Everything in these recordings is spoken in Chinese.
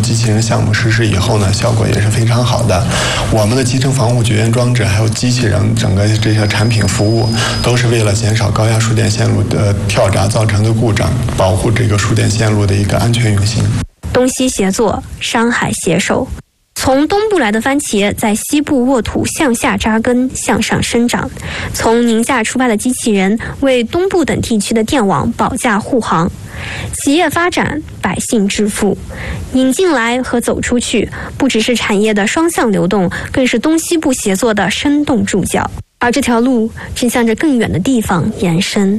机器人项目实施以后呢，效果也是非常好的。我们的集成防护绝缘装置还有机器人整个这些产品服务，都是为了减少高压输电线路的跳闸造成的故障，保护这个输电线路的一个安全运行。 东西协作，山海携手。从东部来的番茄在西部沃土向下扎根，向上生长。从宁夏出发的机器人为东部等地区的电网保驾护航。企业发展，百姓致富。引进来和走出去，不只是产业的双向流动，更是东西部协作的生动注脚。而这条路正向着更远的地方延伸。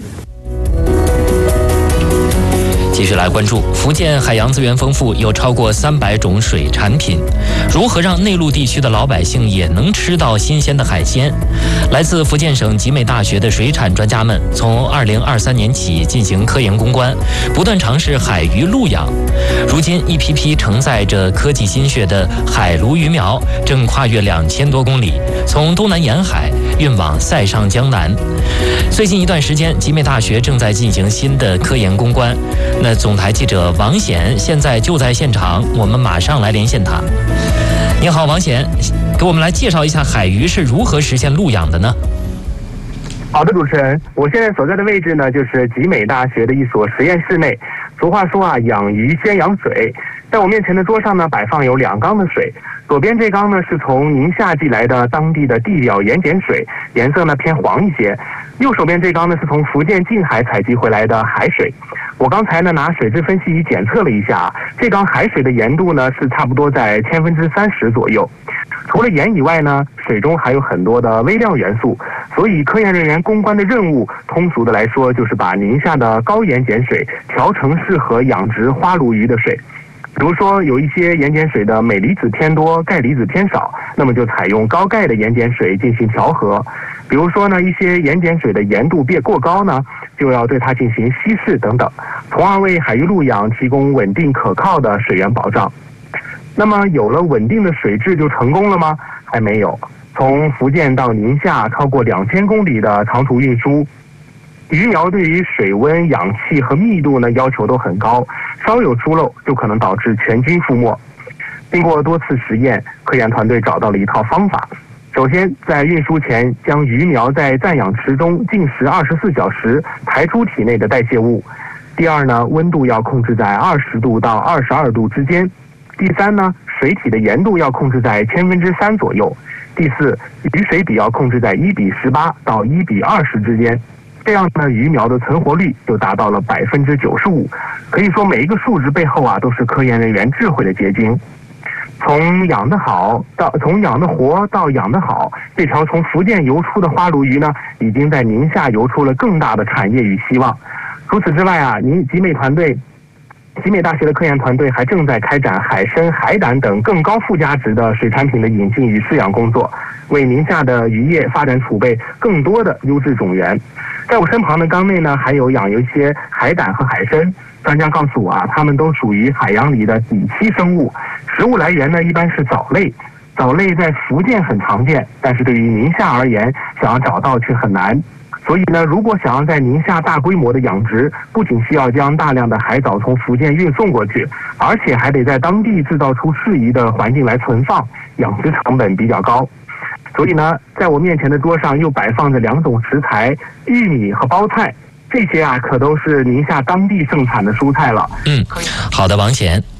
继续来关注福建海洋资源丰富，有超过300种水产品，如何让内陆地区的老百姓也能吃到新鲜的海鲜？来自福建省集美大学的水产专家们，从2023年起进行科研攻关，不断尝试海鱼陆养。如今，一批批承载着科技心血的海鲈鱼苗，正跨越2000多公里，从东南沿海运往塞上江南。最近一段时间，集美大学正在进行新的科研攻关。那总台记者王显现在就在现场，我们马上来连线他。你好，王显，给我们来介绍一下海鱼是如何实现陆养的呢？ 好的，主持人，我现在所在的位置呢，就是集美大学的一所实验室内。俗话说啊，养鱼先养水。在我面前的桌上呢，摆放有2缸的水。左边这缸呢是从宁夏寄来的当地的地表盐碱水，颜色呢偏黄一些。右手边这缸呢是从福建近海采集回来的海水。我刚才呢拿水质分析仪检测了一下，这缸海水的盐度呢是差不多在30%左右。除了盐以外呢，水中还有很多的微量元素，所以科研人员攻关的任务，通俗的来说就是把宁夏的高盐碱水调成适合养殖花鲈鱼的水。比如说有一些盐碱水的镁离子偏多，钙离子偏少，那么就采用高钙的盐碱水进行调和。比如说呢，一些盐碱水的盐度过高呢，就要对它进行稀释等等，从而为海鱼陆养提供稳定可靠的水源保障。那么有了稳定的水质就成功了吗？还没有。从福建到宁夏超过2000公里的长途运输，鱼苗对于水温、氧气和密度呢要求都很高，稍有疏漏就可能导致全军覆没。经过多次实验，科研团队找到了一套方法。首先，在运输前将鱼苗在暂养池中浸食24小时，排出体内的代谢物。第二呢，温度要控制在20度到22度之间。第三呢，水体的盐度要控制在3%左右。第四，鱼水比要控制在1:18到1:20之间。这样呢，鱼苗的存活率就达到了95%。可以说每一个数值背后啊，都是科研人员智慧的结晶。从养得活到养得好，这条从福建游出的花鲈鱼呢，已经在宁夏游出了更大的产业与希望。除此之外啊，集美大学的科研团队还正在开展海参、海胆等更高附加值的水产品的引进与饲养工作，为宁夏的渔业发展储备更多的优质种源。在我身旁的缸内呢，还有养有一些海胆和海参。专家告诉我啊，它们都属于海洋里的底栖生物，食物来源呢一般是藻类。藻类在福建很常见，但是对于宁夏而言，想要找到却很难。所以呢，如果想要在宁夏大规模的养殖，不仅需要将大量的海藻从福建运送过去，而且还得在当地制造出适宜的环境来存放，养殖成本比较高。所以呢，在我面前的桌上又摆放着2种食材，玉米和包菜，这些啊可都是宁夏当地盛产的蔬菜了。 好的，王显。